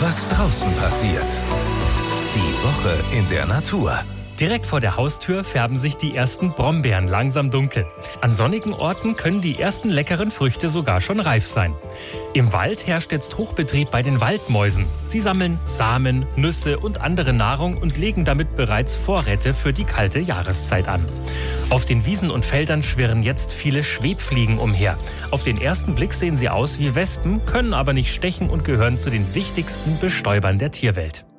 was draußen passiert. Die Woche in der Natur. Direkt vor der Haustür färben sich die ersten Brombeeren langsam dunkel. An sonnigen Orten können die ersten leckeren Früchte sogar schon reif sein. Im Wald herrscht jetzt Hochbetrieb bei den Waldmäusen. Sie sammeln Samen, Nüsse und andere Nahrung und legen damit bereits Vorräte für die kalte Jahreszeit an. Auf den Wiesen und Feldern schwirren jetzt viele Schwebfliegen umher. Auf den ersten Blick sehen sie aus wie Wespen, können aber nicht stechen und gehören zu den wichtigsten Bestäubern der Tierwelt.